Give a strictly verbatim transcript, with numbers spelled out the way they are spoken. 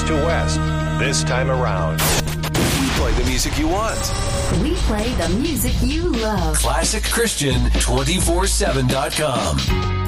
east to west. This time around, we play the music you want. We play the music you love. Classic Christian two four seven dot com.